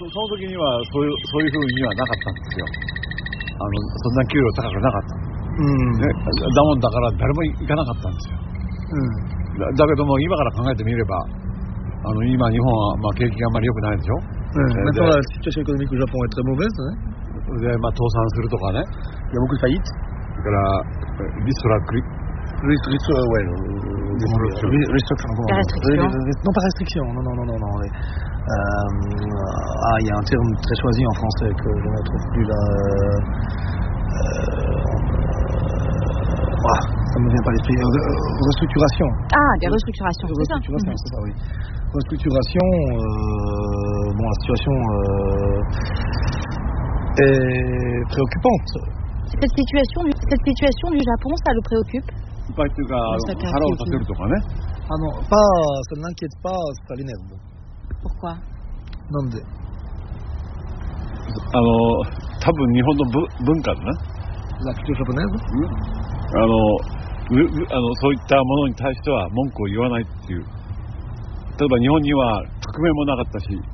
その時にはそういう風にはなかったんですよ。そんな給料高くなかった。だもんだから誰も行かなかったんですよ。だけども今から考えてみれば、今日本は景気があんまり良くないでしょ。 Maintenant, la situation économique au Japon est très mauvaise. De, 倒産するとかね。 Il y a beaucoup de faillites. それからリストラクリ。 Non, pas restriction. Non. Il y a un terme très choisi en français que je ne trouve plus là. Ça ne me vient pas à l'esprit. Restructuration. Des restructurations. Restructuration, c'est ça, oui. Restructuration, la situation est préoccupante. Cette situation du Japon, ça le préoccupe? Pas, ça ne l'inquiète pas, ça l'énerve. Pourquoi? Non, 多分日本の文化だな。 La culture japonaise? そういったものに対しては文句を言わないっていう。例えば日本には革命もなかったし、